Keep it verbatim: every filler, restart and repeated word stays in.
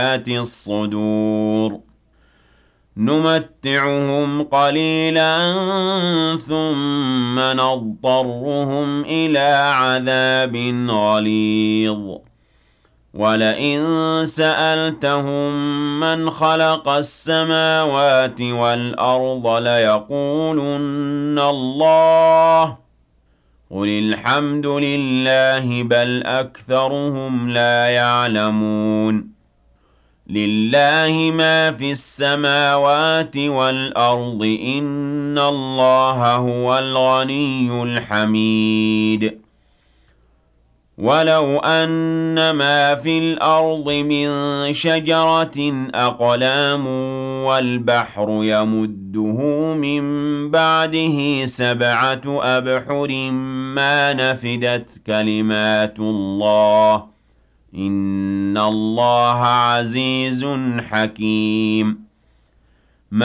الصدور نمتعهم قليلا ثم نضطرهم إلى عذاب غليظ ولئن سألتهم من خلق السماوات والأرض ليقولن الله قل الحمد لله بل أكثرهم لا يعلمون لله ما في السماوات والأرض إن الله هو الغني الحميد ولو أن ما في الأرض من شجرة أقلام والبحر يمده من بعده سبعة أبحر ما نفدت كلمات الله إن الله عزيز حكيم